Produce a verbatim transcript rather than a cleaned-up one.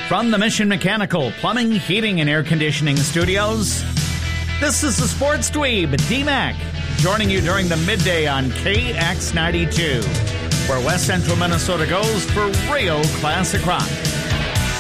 From the Mission Mechanical Plumbing, Heating, and Air Conditioning Studios, this is the Sports Dweeb, D-Mac, joining you during the midday on K X ninety-two, where West Central Minnesota goes for real classic rock.